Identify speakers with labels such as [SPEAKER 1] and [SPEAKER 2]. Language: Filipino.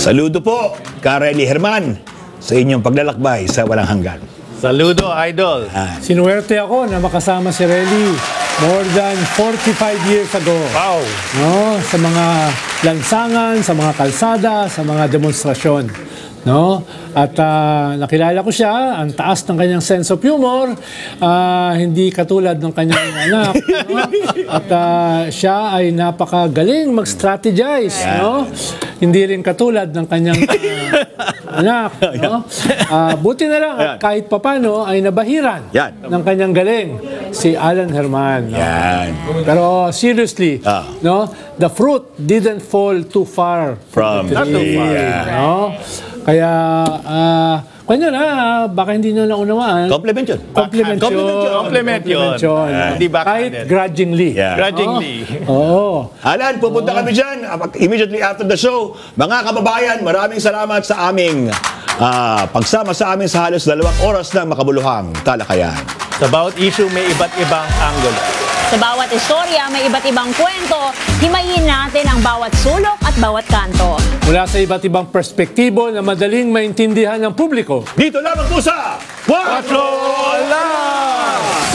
[SPEAKER 1] Saludo po, Kareli Herman, sa inyong paglalakbay sa walang hanggan.
[SPEAKER 2] Saludo, Idol.
[SPEAKER 3] Sinuwerte ako na makasama si Relly more than 45 years ago.
[SPEAKER 2] Wow.
[SPEAKER 3] No, sa mga lansangan, sa mga kalsada, sa mga demonstrasyon. No? At nakilala ko siya, ang taas ng kanyang sense of humor, hindi katulad ng kanyang anak. No? At siya ay napakagaling mag-strategize. No? Hindi rin katulad ng kanyang anak. No? Buti na lang at kahit papano ay nabahiran ng kanyang galing, si Alan Herman. No? Pero seriously, no? The fruit didn't fall too far
[SPEAKER 1] From
[SPEAKER 3] the tree. No? Kaya, kanya na, baka hindi nyo naunawaan.
[SPEAKER 1] Compliment yun.
[SPEAKER 2] Compliment yun. Hindi ba
[SPEAKER 3] Kahit grudgingly.
[SPEAKER 2] Grudgingly.
[SPEAKER 3] Oo.
[SPEAKER 1] Alan, pupunta kami dyan immediately after the show. Mga kababayan, maraming salamat sa aming pagsama sa amin sa halos 2 oras ng makabuluhang talakayan.
[SPEAKER 2] Sa bawat issue, may iba't ibang angle.
[SPEAKER 4] Sa bawat istorya, may iba't ibang kwento. Himayin natin ang bawat sulok at bawat kanto.
[SPEAKER 3] Mula sa iba't ibang perspektibo na madaling maintindihan ng publiko.
[SPEAKER 1] Dito lamang po sa Quattro Alarm!